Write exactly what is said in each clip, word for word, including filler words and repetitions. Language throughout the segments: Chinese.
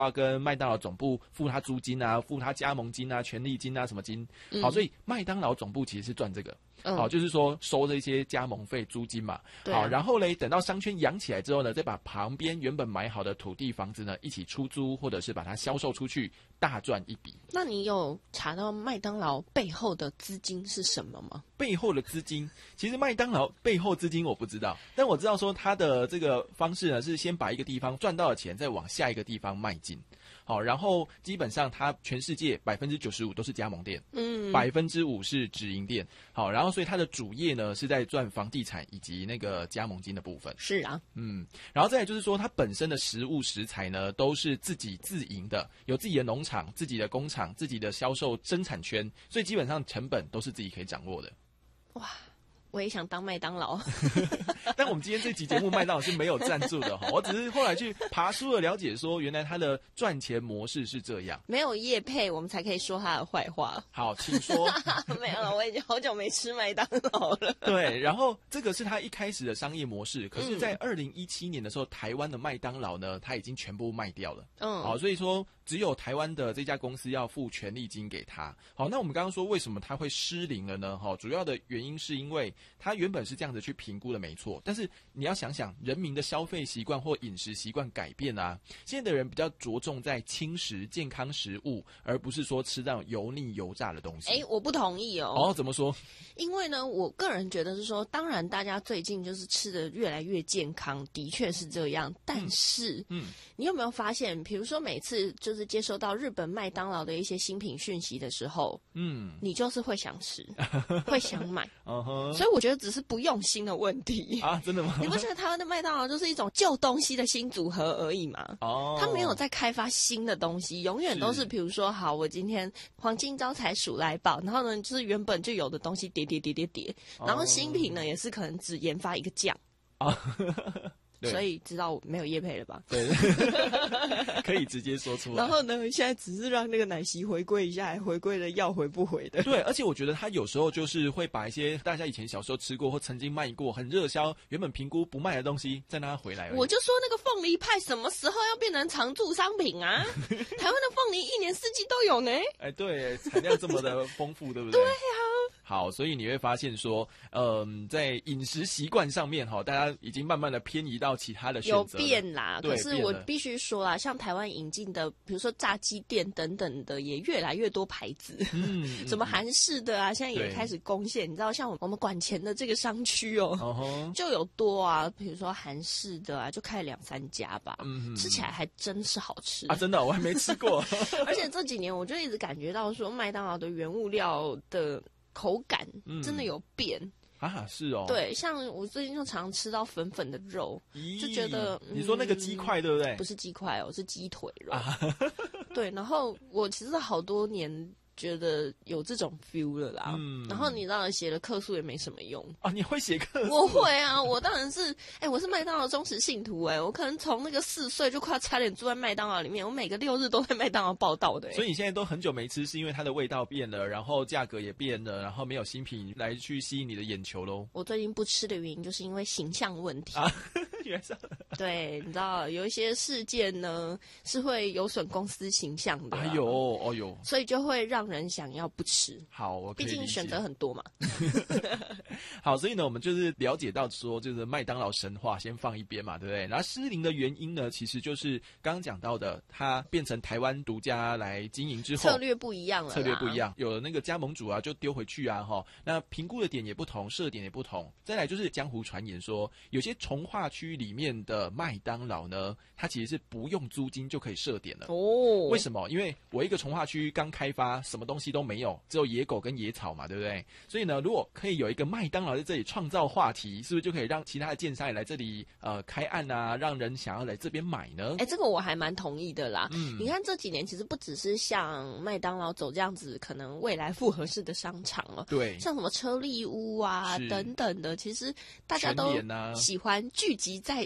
要跟麦当劳总部付他租金啊，付他加盟金啊、权利金啊什么金。好，所以麦当劳总部其实是赚这个。嗯、好，就是说收这些加盟费、租金嘛。 对啊、 好，然后嘞，等到商圈养起来之后呢，再把旁边原本买好的土地、房子呢一起出租，或者是把它销售出去，大赚一笔。 那你有查到麦当劳背后的资金是什么吗？ 背后的资金，其实麦当劳背后资金我不知道，但我知道说它的这个方式呢，是先把一个地方赚到的钱，再往下一个地方迈进。好，然后基本上它全世界百分之九十五都是加盟店，嗯，百分之五是直营店。好，然后所以它的主业呢是在赚房地产以及那个加盟金的部分。 是啊， 嗯，然后再来就是说，它本身的食物食材呢都是自己自营的，有自己的农场、自己的工厂、自己的销售生产圈，所以基本上成本都是自己可以掌握的。 哇，我也想当麦当劳。 但我们今天这期节目麦当劳是没有赞助的哈，我只是后来去爬书的了解说，原来它的赚钱模式是这样。 没有业配，我们才可以说它的坏话。 好，请说。 没有了，我已经好久没吃麦当劳了。 对，然后这个是它一开始的商业模式，可是在二零一七年的时候，台湾的麦当劳呢，它已经全部卖掉了。嗯，好，所以说只有台湾的这家公司要付权利金给他。好，那我们刚刚说为什么它会失灵了呢？哈，主要的原因是因为它原本是这样子去评估的，没错。但是你要想想，人民的消费习惯或饮食习惯改变啊，现在的人比较着重在轻食、健康食物，而不是说吃那种油腻、油炸的东西。 哎，我不同意哦。 哦，怎么说？ 因为呢，我个人觉得是说，当然大家最近就是吃的越来越健康，的确是这样。但是，嗯，嗯你有没有发现，比如说每次就是接收到日本麦当劳的一些新品讯息的时候，嗯，你就是会想吃，会想买。uh-huh. 所以我觉得只是不用心的问题啊，真的吗？ 你不觉得台湾的麦当劳就是一种旧东西的新组合而已吗？哦，它没有在开发新的东西，永远都是比如说，好，我今天黄金招财鼠来宝，然后呢，就是原本就有的东西叠叠叠叠叠，然后新品呢也是可能只研发一个酱啊。所以知道没有业配了吧？ 对，可以直接说出来。 然后呢，现在只是让那个奶昔回归一下，还回归了要回不回的。 对，而且我觉得他有时候就是会把一些大家以前小时候吃过或曾经卖过很热销、原本评估不卖的东西，再让它回来而已。 我就说那个凤梨派什么时候要变成常驻商品啊？台湾的凤梨一年四季都有呢。 哎，对，产量这么的丰富，对不对？ 对啊。 好，所以你会发现说，嗯、呃，在饮食习惯上面哈，大家已经慢慢的偏移到其他的选择了。 有变啦，可是我必须说啦，像台湾引进的，比如说炸鸡店等等的，也越来越多牌子，嗯，什么韩式的啊，现在也开始攻陷。你知道，像我们馆前的这个商区哦， uh-huh. 就有多啊，比如说韩式的啊，就开了两三家吧，嗯，吃起来还真是好吃啊，真的我还没吃过。 而且这几年我就一直感觉到说，麦当劳的原物料的口感真的有变。嗯啊，是哦， 对，像我最近就常吃到粉粉的肉，就觉得、 嗯、你说那个鸡块对不对？ 不是鸡块哦，是鸡腿肉。啊、对，然后我其实好多年觉得有这种 feel 了啦，嗯，然后你当然写了客诉也没什么用啊，你会写客诉？ 我会啊，我当然是，哎、欸，我是麦当劳忠实信徒、欸，哎，我可能从那个四岁就快差点住在麦当劳里面，我每个六日都在麦当劳报道的、欸， 所以你现在都很久没吃，是因为它的味道变了，然后价格也变了，然后没有新品来去吸引你的眼球咯。 我最近不吃的原因就是因为形象问题啊，原来是对，你知道有一些事件呢是会有损公司形象的、啊， 哎呦，哦呦， 所以就会让人想要不吃。 好，我可以理解， 毕竟选择很多嘛。 好，所以呢，我们就是了解到说，就是麦当劳神话先放一边嘛，对不对？然后失灵的原因呢，其实就是刚刚讲到的，它变成台湾独家来经营之后， 策略不一样了， 策略不一样，有那个加盟主啊，就丢回去啊，哈。那评估的点也不同，设点也不同。再来就是江湖传言说，有些重划区里面的麦当劳呢，它其实是不用租金就可以设点了。哦，为什么？因为我一个重划区刚开发，什么东西都没有，只有野狗跟野草嘛，对不对？所以呢，如果可以有一个麦当劳在这里创造话题，是不是就可以让其他的建商也来这里呃开案啊，让人想要来这边买呢？ 哎，这个我还蛮同意的啦。嗯，你看这几年其实不只是像麦当劳走这样子，可能未来复合式的商场了， 对， 像什么车力屋啊等等的，其实大家都喜欢聚集在一起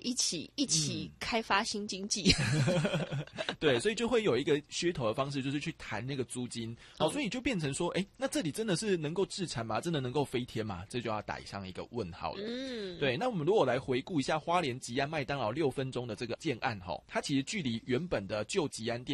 起一起开发新经济。 嗯、对，所以就会有一个噱头的方式，就是去谈那个租金。好、哦，所以就变成说，哎，那这里真的是能够置产吗？真的能够飞天吗？这就要打上一个问号了。嗯，对。那我们如果来回顾一下花莲吉安麦当劳六分钟的这个建案，哈，它其实距离原本的旧吉安店